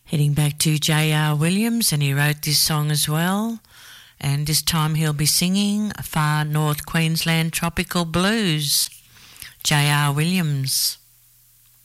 Heading back to J.R. Williams, and he wrote this song as well. And this time he'll be singing Far North Queensland Tropical Blues. J.R. Williams.